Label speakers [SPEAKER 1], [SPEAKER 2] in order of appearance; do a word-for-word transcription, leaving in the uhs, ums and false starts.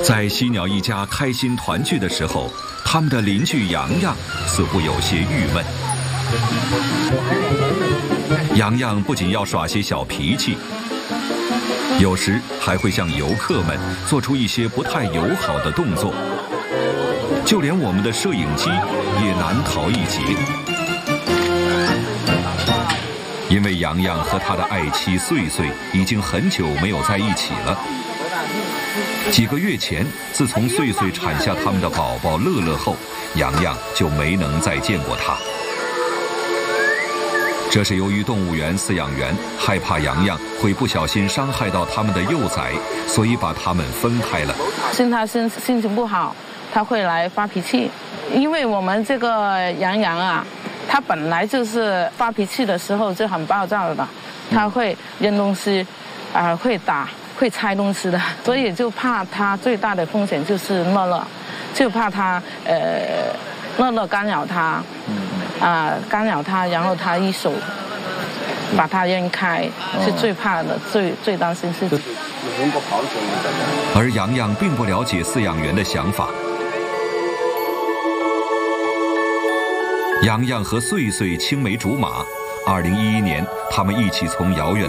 [SPEAKER 1] 在犀鸟一家开心团聚的时候，他们的邻居洋洋似乎有些郁闷。洋洋不仅要耍些小脾气，有时还会向游客们做出一些不太友好的动作，就连我们的摄影机也难逃一劫。因为洋洋和他的爱妻穗穗已经很久没有在一起了。几个月前，自从穗穗产下他们的宝宝乐乐后，洋洋就没能再见过他。这是由于动物园饲养员害怕洋洋会不小心伤害到他们的幼崽，所以把他们分开了。
[SPEAKER 2] 现在心心情不好，他会来发脾气。因为我们这个洋洋啊，他本来就是发脾气的时候就很暴躁的，他会扔东西，啊、呃，会打。会拆东西的，所以就怕他最大的风险就是乐乐，就怕他呃乐乐干扰他，啊、呃、干扰他，然后他一手把他扔开，是最怕的，最最担心是。
[SPEAKER 1] 而洋洋并不了解饲养员的想法。洋洋和穗穗青梅竹马，二零一一年他们一起从遥远